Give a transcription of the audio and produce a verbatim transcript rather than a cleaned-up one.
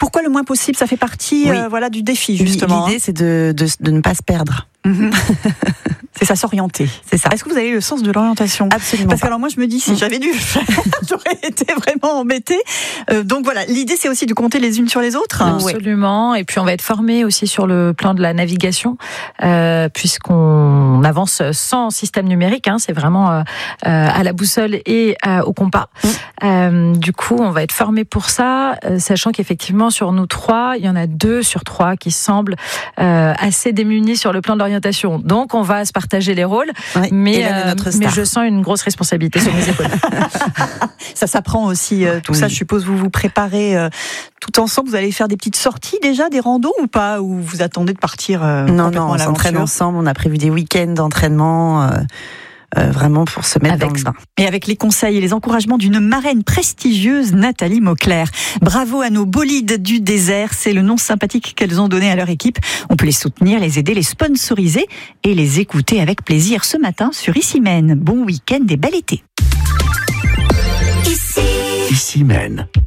Pourquoi le moins possible? Ça fait partie oui. euh, voilà, du défi, justement. L'idée, c'est de, de, de ne pas se perdre. Mmh. C'est ça, s'orienter. C'est ça. Est-ce que vous avez le sens de l'orientation? Absolument. Parce que alors moi je me dis, si mmh. j'avais dû le faire, j'aurais été vraiment embêtée. Euh, donc voilà, l'idée c'est aussi de compter les unes sur les autres. Absolument. Ouais. Et puis on va être formé aussi sur le plan de la navigation, euh, puisqu'on avance sans système numérique. Hein, c'est vraiment euh, à la boussole et euh, au compas. Mmh. Euh, du coup, on va être formé pour ça, euh, sachant qu'effectivement sur nous trois, il y en a deux sur trois qui semblent euh, assez démunis sur le plan de l'orientation. Donc on va se partager les rôles, oui, mais, euh, mais je sens une grosse responsabilité sur mes épaules. Ça s'apprend aussi, euh, tout oui. ça. Je suppose vous vous préparez euh, tout ensemble. Vous allez faire des petites sorties déjà, des randos ou pas? Ou vous attendez de partir euh, non, complètement non, à l'aventure? On s'entraîne ensemble. On a prévu des week-ends d'entraînement. Euh... Euh, vraiment pour se mettre avec, dans le bain. Et avec les conseils et les encouragements d'une marraine prestigieuse, Nathalie Mauclair. Bravo à nos bolides du désert, c'est le nom sympathique qu'elles ont donné à leur équipe. On peut les soutenir, les aider, les sponsoriser et les écouter avec plaisir ce matin sur Ici Mène. Bon week-end et bel été. Ici, Ici Mène.